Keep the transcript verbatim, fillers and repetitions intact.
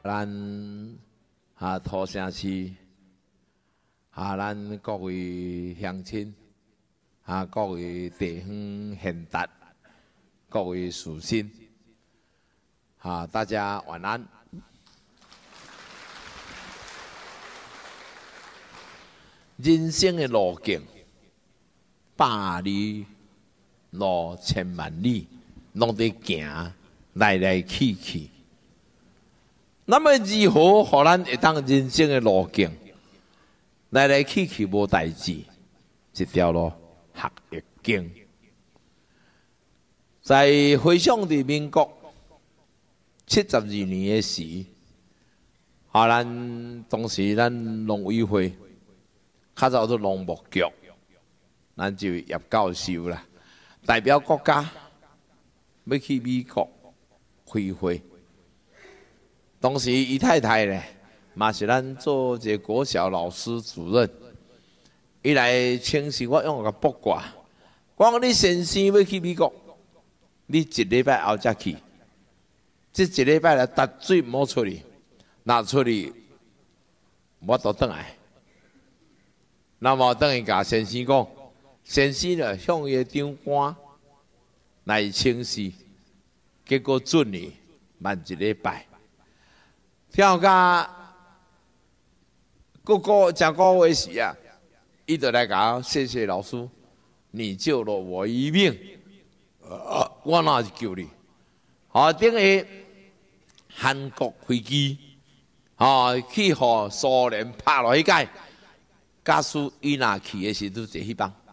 咱啊土城市啊，咱各位乡亲啊，各位地方贤达，各位士绅啊，大家晚安。人生的路径，百里路千万里，拢在行，来来去去。那么如何互咱会当人生的路径来来去去无代志？一条路学易经。在回想伫民国七十二年的时，啊，咱当时咱农委会。较早做农牧局，咱就叶教授啦，代表国家要去美国开会。当时伊太太咧，嘛是咱做一个国小老师主任，伊来请示我用个卜卦，我讲你先生要去美国，你一礼拜后才去，这一礼拜来绝对唔好出去，若出去我都转来。那么等于甲先生讲，先生呢向伊长官来请示，结果准哩，慢一礼拜。跳甲个个讲个月时啊，伊就来甲我谢谢老师，你救了我一命，呃、我哪是救你？好，等于韩国飞机，啊，去互苏联拍落去界。假使伊若去的时，都坐迄帮。